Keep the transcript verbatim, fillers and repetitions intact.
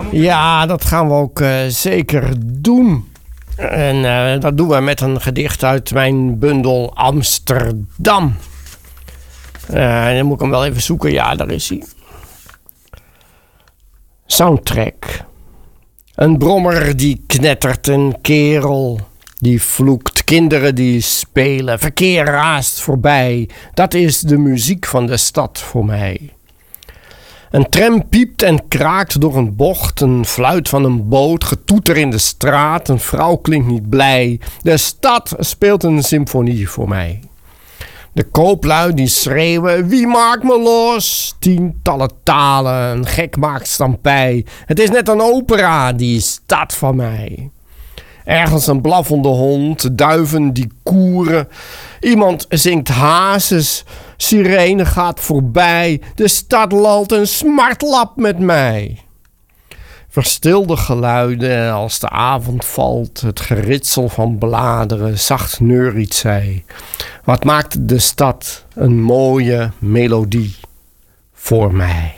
Ja, dat gaan we ook uh, zeker doen. En uh, dat doen we met een gedicht uit mijn bundel Amsterdam. Uh, dan moet ik hem wel even zoeken. Ja, daar is hij. Soundtrack. Een brommer die knettert, een kerel die vloekt, kinderen die spelen, verkeer raast voorbij. Dat is de muziek van de stad voor mij. Een tram piept en kraakt door een bocht, een fluit van een boot, getoeter in de straat, een vrouw klinkt niet blij. De stad speelt een symfonie voor mij. De kooplui die schreeuwen, wie maakt me los? Tientallen talen, een gek maakt stampij. Het is net een opera, die stad van mij. Ergens een blaffende hond, duiven die koeren. Iemand zingt hazes, sirene gaat voorbij. De stad lalt een smartlap met mij. Verstilde geluiden als de avond valt. Het geritsel van bladeren, zacht neuriet zij. Wat maakt de stad een mooie melodie voor mij.